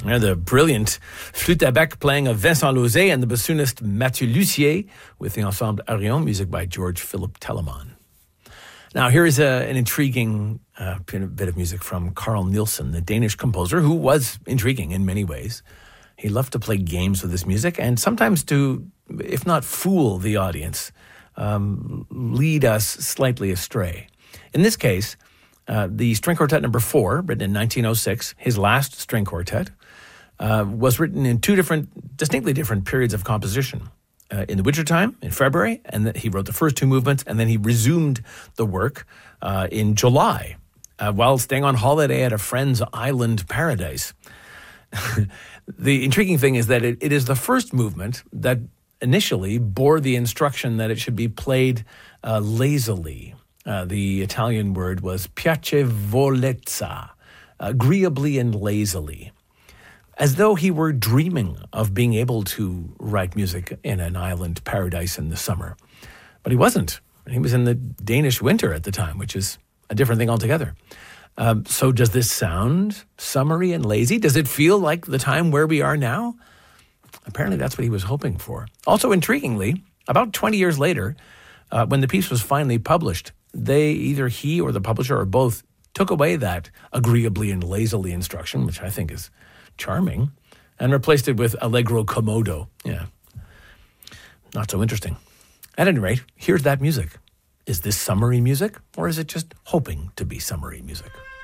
The brilliant flûte à bec playing of Vincent Lauzet and the bassoonist Mathieu Lussier with the Ensemble Arion, music by George Philip Telemann. Now, here is an intriguing bit of music from Carl Nielsen, the Danish composer, who was intriguing in many ways. He loved to play games with his music and sometimes to, if not fool the audience, lead us slightly astray. In this case, the String Quartet No. 4, written in 1906, his last string quartet, was written in two distinctly different periods of composition. In the wintertime, in February, and he wrote the first two movements, and then he resumed the work in July, while staying on holiday at a friend's island paradise. The intriguing thing is that it is the first movement that initially bore the instruction that it should be played lazily. The Italian word was piacevolezza, agreeably and lazily, as though he were dreaming of being able to write music in an island paradise in the summer. But he wasn't. He was in the Danish winter at the time, which is a different thing altogether. So does this sound summery and lazy? Does it feel like the time where we are now? Apparently that's what he was hoping for. Also, intriguingly, about 20 years later, when the piece was finally published, either he or the publisher or both took away that agreeably and lazily instruction, which I think is charming, and replaced it with allegro commodo. Yeah. Not so interesting. At any rate, here's that music. Is this summery music, or is it just hoping to be summery music?